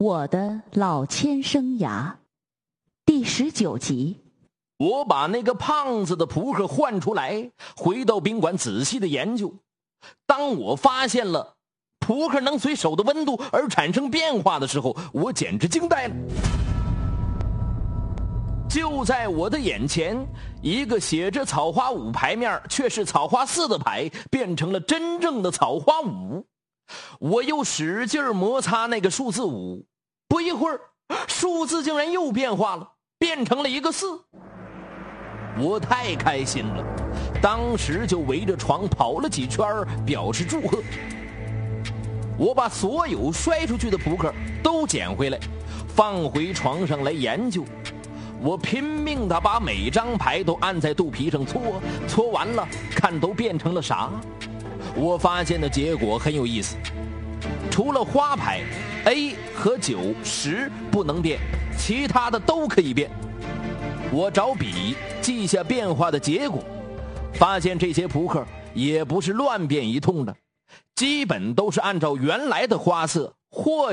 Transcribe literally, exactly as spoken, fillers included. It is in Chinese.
我的老千生涯第十九集。 我把那个胖子的扑克换出来，回到宾馆仔细的研究。当我发现了扑克能随手的温度而产生变化的时候，我简直惊呆了。就在我的眼前，一个写着草花五牌面却是草花四的牌变成了真正的草花五。我又使劲摩擦那个数字五，不一会儿数字竟然又变化了，变成了一个四。我太开心了，当时就围着床跑了几圈表示祝贺。我把所有摔出去的扑克都捡回来，放回床上来研究。我拼命地把每张牌都按在肚皮上搓，搓完了看都变成了啥。我发现的结果很有意思，除了花牌 A 和九、十不能变，其他的都可以变。我找笔记下变化的结果，发现这些扑克也不是乱变一通的，基本都是按照原来的花色或